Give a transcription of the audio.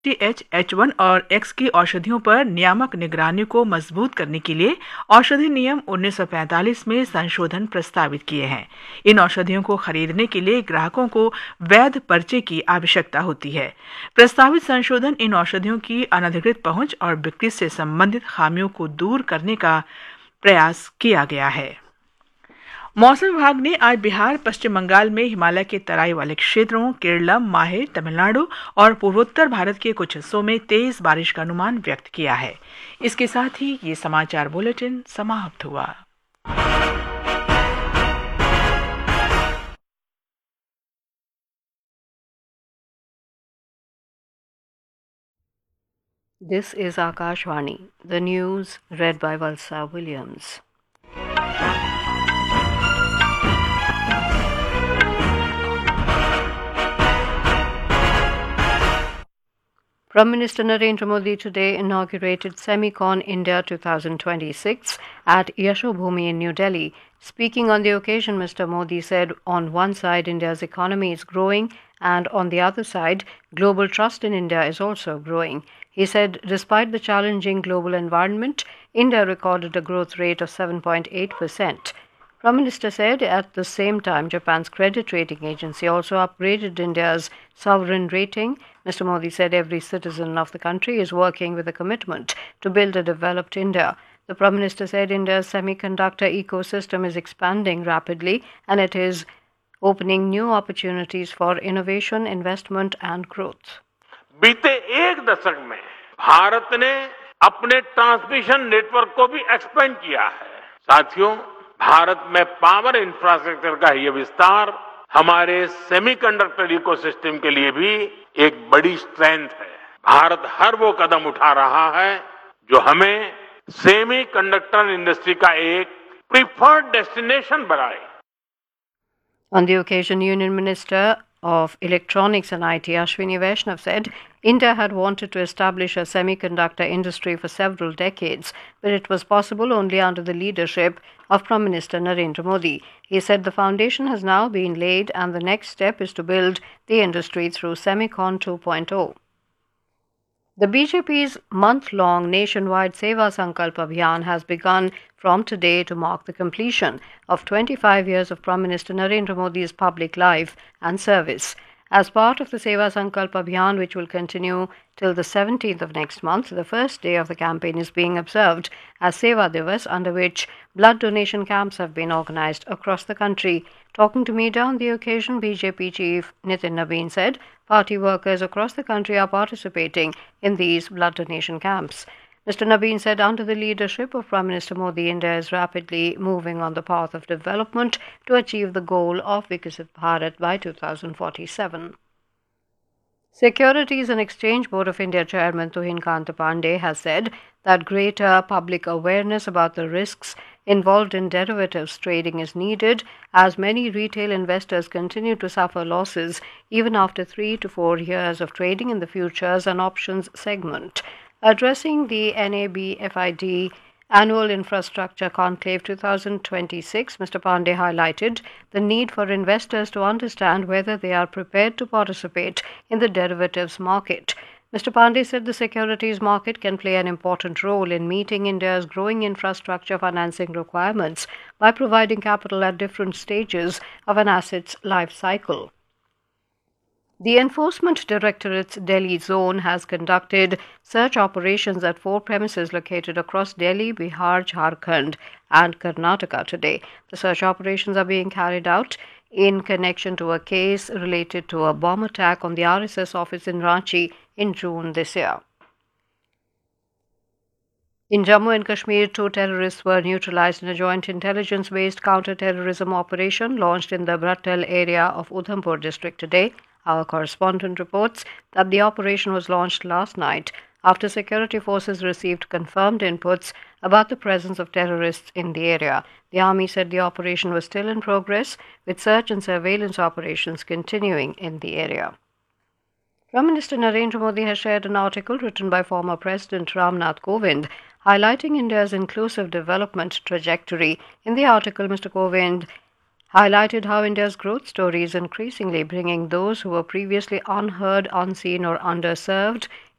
H1 और X की औषधियों पर नियामक निगरानी को मजबूत करने के लिए औषधि नियम 1945 में संशोधन प्रस्तावित किए हैं। इन औषधियों को खरीदने के लिए ग्राहकों को वैध पर्चे की आवश्यकता होती है। प्रस्तावित संशोधन इन औषधियों की अनधिकृत पहुंच और बिक्री से संबंधित खामियों को दूर करने का प्रयास किया गया है। मौसम विभाग ने आज बिहार, पश्चिम बंगाल में हिमालय के तराई वाले क्षेत्रों, केरलम, माहे, तमिलनाडु और पूर्वोत्तर भारत के कुछ हिस्सों में तेज बारिश का अनुमान व्यक्त किया है। इसके साथ ही ये समाचार बुलेटिन समाप्त हुआ। This is Akashvani, the news read by Valsa Williams. Prime Minister Narendra Modi today inaugurated Semicon India 2026 at Yashobhumi in New Delhi. Speaking on the occasion, Mr. Modi said on one side India's economy is growing and on the other side global trust in India is also growing. He said despite the challenging global environment, India recorded a growth rate of 7.8%. Prime Minister said at the same time Japan's credit rating agency also upgraded India's sovereign rating. Mr. Modi said every citizen of the country is working with a commitment to build a developed India. The Prime Minister said India's semiconductor ecosystem is expanding rapidly and it is opening new opportunities for innovation, investment and growth. बीते एक दशक में भारत ने अपने transmission network को भी expand किया है। साथियों, भारत में पावर इंफ्रास्ट्रक्चर का यह विस्तार हमारे सेमीकंडक्टर इकोसिस्टम के लिए भी एक बड़ी स्ट्रेंथ है। भारत हर वो कदम उठा रहा है जो हमें सेमीकंडक्टर इंडस्ट्री का एक प्रीफर्ड डेस्टिनेशन बनाए। On the occasion, Union Minister of Electronics and IT Ashwini Vaishnav said India had wanted to establish a semiconductor industry for several decades, but it was possible only under the leadership of Prime Minister Narendra Modi. He said the foundation has now been laid and the next step is to build the industry through Semicon 2.0. The BJP's month-long nationwide Seva Sankalp Abhiyan has begun from today to mark the completion of 25 years of Prime Minister Narendra Modi's public life and service. As part of the Seva Sankalp Abhiyan, which will continue till the 17th of next month, the first day of the campaign is being observed as Seva Divas, under which blood donation camps have been organized across the country. Talking to media on the occasion, BJP chief Nitin Nabin said party workers across the country are participating in these blood donation camps. Mr. Nabin said under the leadership of Prime Minister Modi, India is rapidly moving on the path of development to achieve the goal of Viksit Bharat by 2047. Securities and Exchange Board of India Chairman Tuhin Kanta Pandey has said that greater public awareness about the risks involved in derivatives trading is needed as many retail investors continue to suffer losses even after 3 to 4 years of trading in the futures and options segment. Addressing the NABFID Annual Infrastructure Conclave 2026, Mr. Pandey highlighted the need for investors to understand whether they are prepared to participate in the derivatives market. Mr. Pandey said the securities market can play an important role in meeting India's growing infrastructure financing requirements by providing capital at different stages of an asset's life cycle. The Enforcement Directorate's Delhi zone has conducted search operations at 4 premises located across Delhi, Bihar, Jharkhand and Karnataka today. The search operations are being carried out in connection to a case related to a bomb attack on the RSS office in Ranchi in June this year. In Jammu and Kashmir, 2 terrorists were neutralized in a joint intelligence-based counter-terrorism operation launched in the Brattal area of Udhampur district today. Our correspondent reports that the operation was launched last night after security forces received confirmed inputs about the presence of terrorists in the area. The army said the operation was still in progress, with search and surveillance operations continuing in the area. Prime Minister Narendra Modi has shared an article written by former President Ramnath Kovind highlighting India's inclusive development trajectory. In the article, Mr. Kovind highlighted how India's growth story is increasingly bringing those who were previously unheard, unseen or underserved